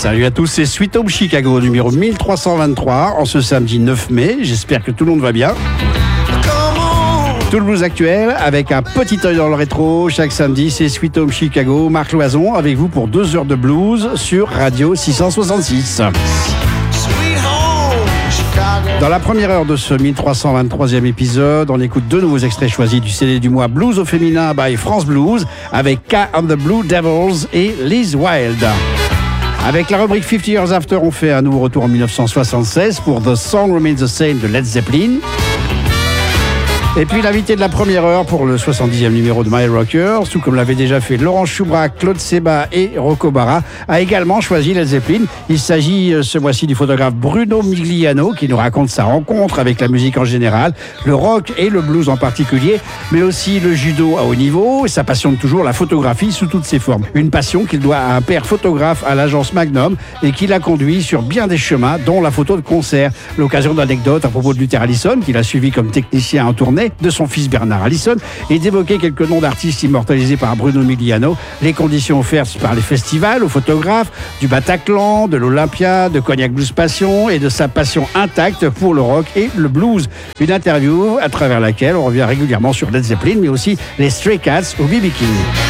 Salut à tous, c'est Sweet Home Chicago numéro 1323 en ce samedi 9 mai. J'espère que tout le monde va bien. Tout le blues actuel avec un petit œil dans le rétro. Chaque samedi, c'est Sweet Home Chicago. Marc Loison avec vous pour 2 heures de blues sur Radio 666. Dans la première heure de ce 1323e épisode, on écoute 2 nouveaux extraits choisis du CD du mois Blues au féminin by France Blues avec K and the Blue Devils et Liz Wild. Avec la rubrique 50 Years After, on fait un nouveau retour en 1976 pour The Song Remains the Same de Led Zeppelin. Et puis l'invité de la première heure pour le 70e numéro de My Rockers, tout comme l'avait déjà fait Laurent Schubrak, Claude Seba et Rocco Barra, a également choisi Led Zeppelin. Il s'agit ce mois-ci du photographe Bruno Migliano qui nous raconte sa rencontre avec la musique en général, le rock et le blues en particulier, mais aussi le judo à haut niveau et sa passion de toujours, la photographie sous toutes ses formes. Une passion qu'il doit à un père photographe à l'agence Magnum et qui l'a conduit sur bien des chemins, dont la photo de concert. L'occasion d'anecdotes à propos de Luther Allison, qu'il a suivi comme technicien en tournée, de son fils Bernard Allison, et d'évoquer quelques noms d'artistes immortalisés par Bruno Migliano, les conditions offertes par les festivals aux photographes, du Bataclan, de l'Olympia, de Cognac Blues Passion et de sa passion intacte pour le rock et le blues. Une interview à travers laquelle on revient régulièrement sur Led Zeppelin, mais aussi les Stray Cats ou B.B. King.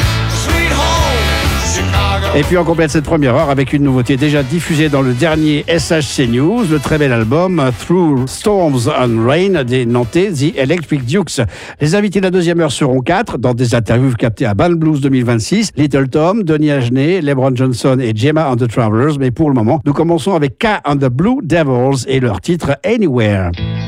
Et puis on complète cette première heure avec une nouveauté déjà diffusée dans le dernier SHC News, le très bel album Through Storms and Rain des Nantais, The Electric Dukes. Les invités de la deuxième heure seront 4 dans des interviews captées à Band Blues 2026, Little Tom, Donny Agenais, LeBron Johnson et Gemma and the Travelers. Mais pour le moment, nous commençons avec K and the Blue Devils et leur titre Anywhere.